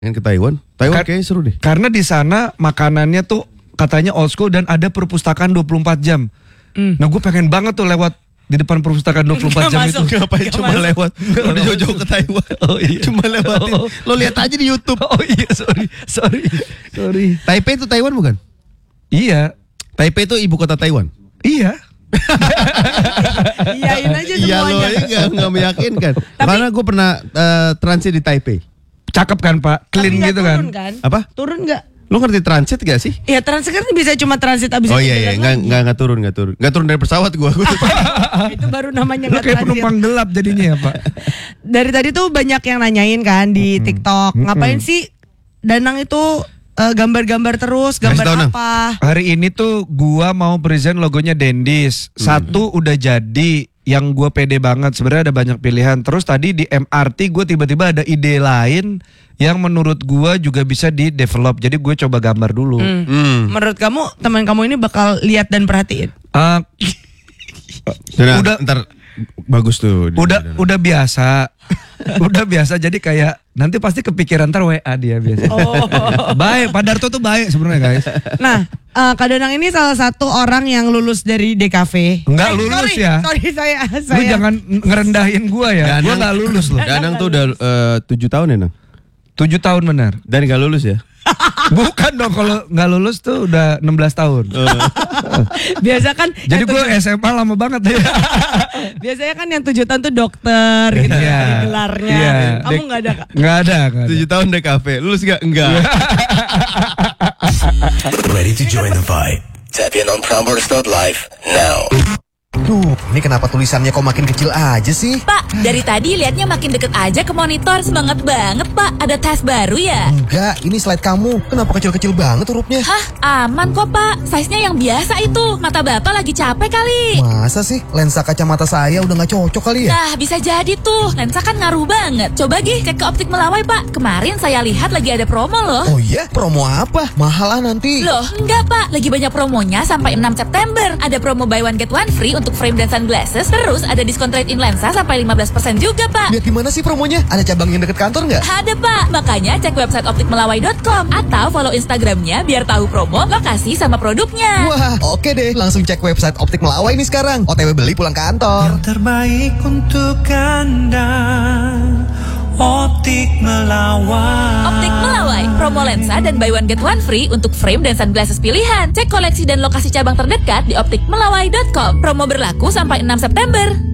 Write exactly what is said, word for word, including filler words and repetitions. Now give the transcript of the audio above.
Yang ke Taiwan? Taiwan kayaknya seru deh. Karena di sana makanannya tuh katanya old school dan ada perpustakaan dua puluh empat jam. Mm. Nah gue pengen banget tuh lewat di depan perpustakaan dua puluh empat jam masuk. itu. Ngapain cuma masuk. Lewat? Lo di jauh-jauh ke Taiwan. Oh iya. Cuma lewatin. Oh. Lo lihat aja di YouTube. Oh iya, sorry. Sorry. Sorry. Taipei itu Taiwan bukan? Iya. Taipei itu ibu kota Taiwan? Iya. Iyain aja semuanya. Iya lo aja gak meyakinkan. Karena gue pernah uh, transit di Taipei. Cakep kan Pak? Clean gitu kan? kan? Apa? Turun gak? Lo ngerti transit gak sih? Iya transit kan bisa cuma transit abis oh itu. Oh iya iya, nggak nggak nggak turun nggak turun, nggak turun dari pesawat gua. Itu baru namanya nggak kayak transit. penumpang gelap jadinya ya Pak. Dari tadi tuh banyak yang nanyain kan di hmm. TikTok, hmm. ngapain sih Danang itu uh, gambar-gambar terus, gambar tahu, apa? Hari ini tuh gua mau present logonya Dendis. Satu hmm. udah jadi. Yang gue pede banget, sebenarnya ada banyak pilihan. Terus tadi di M R T gue tiba-tiba ada ide lain yang menurut gue juga bisa di develop. Jadi gue coba gambar dulu. Hmm. Hmm. Menurut kamu teman kamu ini bakal lihat dan perhatiin? Uh, udah ntar bagus tuh. Udah dia, udah biasa, udah biasa. Jadi kayak nanti pasti kepikiran ntar W A dia biasa. Oh. Baik, Pak Darto tuh baik sebenarnya guys. Nah. Uh, Kak Danang ini salah satu orang yang lulus dari D K V. Enggak eh, lulus sorry, ya. Sorry saya. saya. Lu jangan ngerendahin gua ya. Danang, gua gak lulus loh. Danang tuh udah uh, tujuh tahun ya Nang? tujuh tahun benar. Dan gak lulus ya? Bukan dong, kalau gak lulus tuh udah enam belas tahun. Uh. Biasa kan. Jadi gue S M A lama banget ya. Biasanya kan yang tujuh tahun tuh dokter gitu ya, gelarnya. Yeah. Kamu gak ada Kak? Gak ada. tujuh tahun D K V. Lulus gak? Enggak. Ready to join the fight? Tap in on Prambors dot live now. Duh, ini kenapa tulisannya kok makin kecil aja sih? Pak, dari tadi liatnya makin deket aja ke monitor. Semangat banget Pak, ada tes baru ya? Enggak, ini slide kamu. Kenapa kecil-kecil banget hurufnya? Hah, aman kok Pak. Size-nya yang biasa itu. Mata Bapak lagi capek kali. Masa sih? Lensa kacamata saya udah gak cocok kali ya? Nah, bisa jadi tuh. Lensa kan ngaruh banget. Coba gih cek ke Optik Melawai Pak. Kemarin saya lihat lagi ada promo loh. Oh iya? Promo apa? Mahal ah nanti. Loh, enggak Pak. Lagi banyak promonya sampai enam September. Ada promo buy one get one free untuk frame dan sunglasses. Terus ada diskon trade-in lensa sampai lima belas persen juga Pak. Lihat di mana sih promonya? Ada cabang yang deket kantor nggak? Ada Pak. Makanya cek website optik melawai dot com atau follow Instagramnya biar tahu promo, lokasi sama produknya. Wah, oke deh. Langsung cek website Optik Melawai nih sekarang. O T W beli pulang kantor. Yang terbaik untuk Anda, Optik Melawai. Optik Melawai, promo lensa dan buy one get one free untuk frame dan sunglasses pilihan. Cek koleksi dan lokasi cabang terdekat di optik melawai dot com. Promo berlaku sampai enam September.